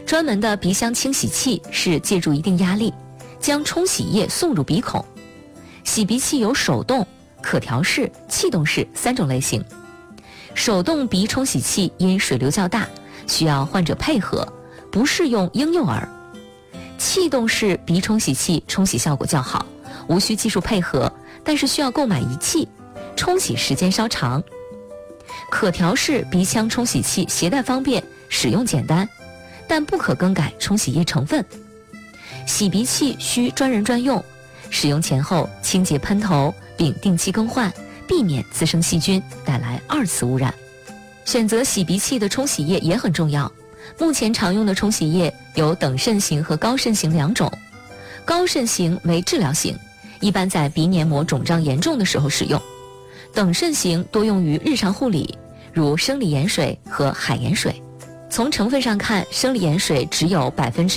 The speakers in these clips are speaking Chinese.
专门的鼻腔清洗器是借助一定压力，将冲洗液送入鼻孔。洗鼻器有手动、可调式、气动式3种类型。手动鼻冲洗器因水流较大，需要患者配合，不适用婴幼儿。气动式鼻冲洗器冲洗效果较好，无需技术配合，但是需要购买仪器，冲洗时间稍长。可调式鼻腔冲洗器携带方便，使用简单，但不可更改冲洗液成分。洗鼻器需专人专用，使用前后清洁喷头，并定期更换，避免滋生细菌，带来2次污染。选择洗鼻器的冲洗液也很重要。目前常用的冲洗液有等渗型和高渗型2种。高渗型为治疗型，一般在鼻黏膜肿胀严重的时候使用。等渗型多用于日常护理，如生理盐水和海盐水。从成分上看，生理盐水只有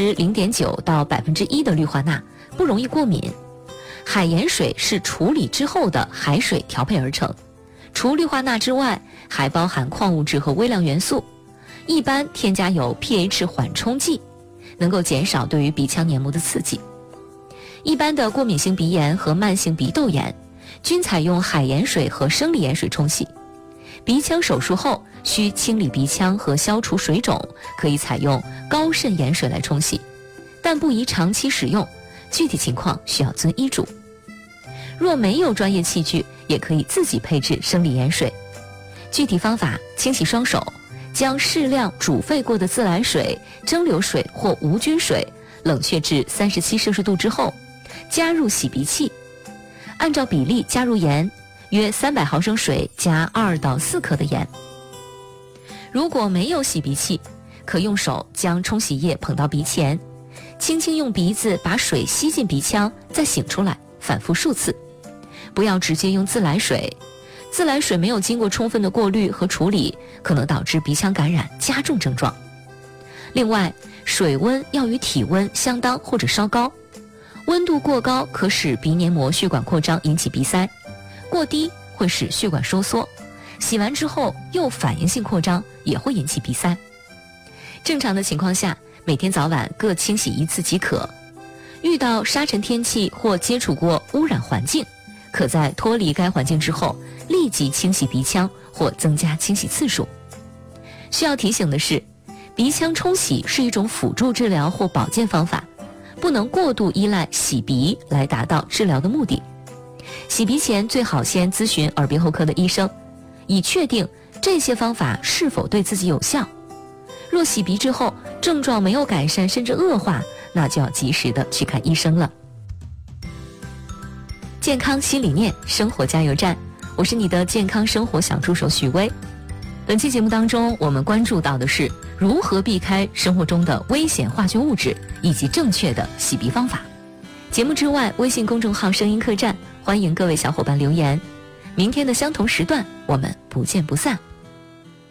0.9% 到 1% 的氯化钠，不容易过敏。海盐水是处理之后的海水调配而成，除氯化钠之外，还包含矿物质和微量元素，一般添加有 pH 缓冲剂，能够减少对于鼻腔黏膜的刺激。一般的过敏性鼻炎和慢性鼻窦炎均采用海盐水和生理盐水冲洗。鼻腔手术后需清理鼻腔和消除水肿，可以采用高渗盐水来冲洗，但不宜长期使用，具体情况需要遵医嘱。若没有专业器具，也可以自己配置生理盐水。具体方法：清洗双手，将适量煮沸过的自来水、蒸馏水或无菌水冷却至37摄氏度之后，加入洗鼻器，按照比例加入盐，约300毫升水加2到4克的盐。如果没有洗鼻器，可用手将冲洗液捧到鼻前，轻轻用鼻子把水吸进鼻腔，再擤出来，反复数次。不要直接用自来水，自来水没有经过充分的过滤和处理，可能导致鼻腔感染，加重症状。另外，水温要与体温相当或者稍高，温度过高可使鼻黏膜血管扩张，引起鼻塞；过低会使血管收缩，洗完之后又反应性扩张，也会引起鼻塞。正常的情况下，每天早晚各清洗1次即可。遇到沙尘天气或接触过污染环境，可在脱离该环境之后立即清洗鼻腔或增加清洗次数。需要提醒的是，鼻腔冲洗是一种辅助治疗或保健方法，不能过度依赖洗鼻来达到治疗的目的。洗鼻前最好先咨询耳鼻喉科的医生，以确定这些方法是否对自己有效。若洗鼻之后症状没有改善甚至恶化，那就要及时的去看医生了。健康新理念，生活加油站，我是你的健康生活小助手许巍。本期节目当中，我们关注到的是如何避开生活中的危险化学物质，以及正确的洗鼻方法。节目之外，微信公众号声音客栈，欢迎各位小伙伴留言。明天的相同时段，我们不见不散。